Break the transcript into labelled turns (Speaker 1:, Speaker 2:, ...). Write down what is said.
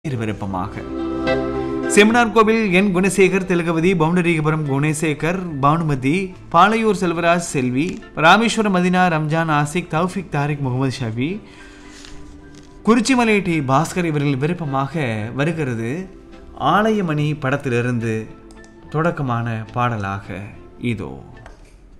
Speaker 1: விருப்பமாக செமினார் கோவில் என் குணசேகர் திலகவதி பவுண்டரிகபுரம் குணசேகர் பானுமதி பாலையூர் செல்வராஜ் செல்வி Rameswaram Medina Ramzan Ashik Taufiq Tariq Mohammed Shafi Kurichimalai D Bhaskar இவர்கள் விருப்பமாக வருகிறது ஆலயமணி படத்திலிருந்து தொடக்கமான பாடலாக இதோ.